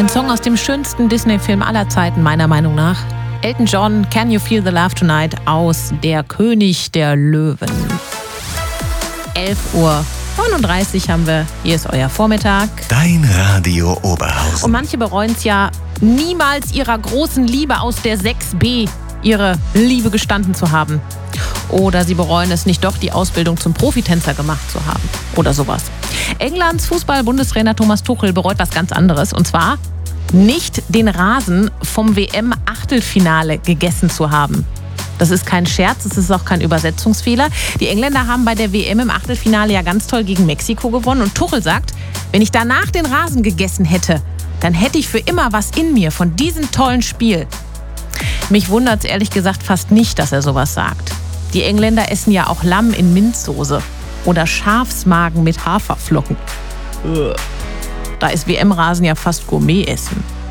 Ein Song aus dem schönsten Disney-Film aller Zeiten, meiner Meinung nach. Elton John, Can You Feel the Love Tonight aus Der König der Löwen. 11:39 Uhr haben wir. Hier ist euer Vormittag. Dein Radio Oberhausen. Und manche bereuen es ja, niemals ihrer großen Liebe aus der 6b ihre Liebe gestanden zu haben. Oder sie bereuen es nicht doch, die Ausbildung zum Profitänzer gemacht zu haben. Oder sowas. Englands Fußball-Bundestrainer Thomas Tuchel bereut was ganz anderes. Und zwar nicht den Rasen vom WM-Achtelfinale gegessen zu haben. Das ist kein Scherz, es ist auch kein Übersetzungsfehler. Die Engländer haben bei der WM im Achtelfinale ja ganz toll gegen Mexiko gewonnen. Und Tuchel sagt, wenn ich danach den Rasen gegessen hätte, dann hätte ich für immer was in mir von diesem tollen Spiel. Mich wundert es ehrlich gesagt fast nicht, dass er sowas sagt. Die Engländer essen ja auch Lamm in Minzsoße oder Schafsmagen mit Haferflocken. Da ist WM-Rasen ja fast Gourmet-Essen.